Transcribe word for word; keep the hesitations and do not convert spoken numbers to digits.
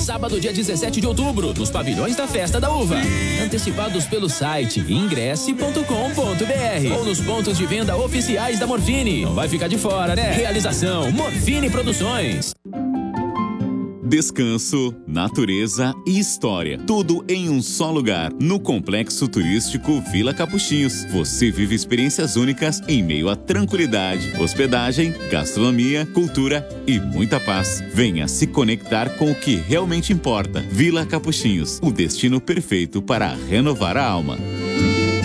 sábado, dia dezessete de outubro, nos pavilhões da Festa da Uva. Antecipados pelo site ingresse ponto com ponto br ou nos pontos de venda oficiais da Morfine. Não vai ficar de fora, né? Realização Morfine Produções. Descanso, natureza e história. Tudo em um só lugar. No Complexo Turístico Vila Capuchinhos. Você vive experiências únicas em meio à tranquilidade, hospedagem, gastronomia, cultura e muita paz. Venha se conectar com o que realmente importa. Vila Capuchinhos, o destino perfeito para renovar a alma.